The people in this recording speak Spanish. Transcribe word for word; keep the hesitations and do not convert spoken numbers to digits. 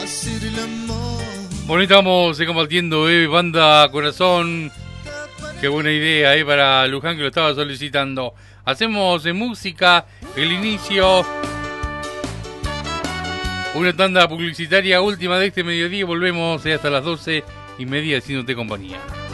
Bueno, estamos eh, compartiendo, eh, banda Corazón. Qué buena idea, eh, para Luján, que lo estaba solicitando. Hacemos eh, música, el inicio, una tanda publicitaria última de este mediodía. Volvemos eh, hasta las doce y media haciéndote compañía.